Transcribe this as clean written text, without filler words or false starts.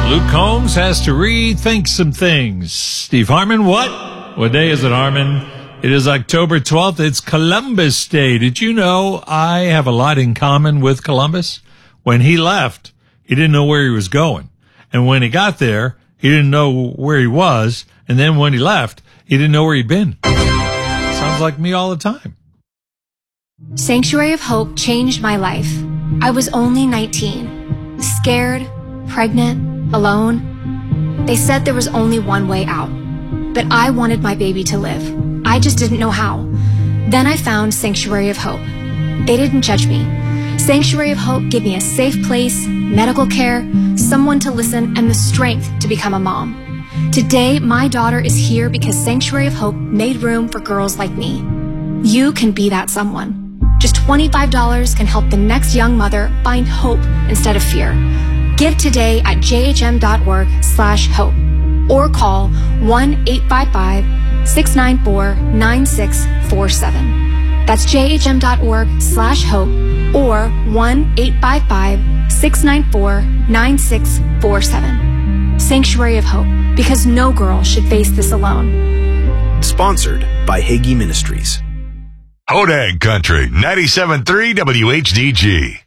Luke Combs has to rethink some things. Steve Harmon, what? What day is it, Harmon? It is October 12th. It's Columbus Day. Did you know I have a lot in common with Columbus? When he left, he didn't know where he was going. And when he got there, he didn't know where he was. And then when he left, he didn't know where he'd been. Sounds like me all the time. Sanctuary of Hope changed my life. I was only 19, scared, pregnant, alone. They said there was only one way out, but I wanted my baby to live. I just didn't know how. Then I found Sanctuary of Hope. They didn't judge me. Sanctuary of Hope gave me a safe place, medical care, someone to listen, and the strength to become a mom. Today, my daughter is here because Sanctuary of Hope made room for girls like me. You can be that someone. Just $25 can help the next young mother find hope instead of fear. Give today at jhm.org/hope or call 1-855-694-9647. That's jhm.org/hope or 1-855-694-9647. Sanctuary of Hope, because no girl should face this alone. Sponsored by Hagee Ministries. Hodag Country, 97.3 WHDG.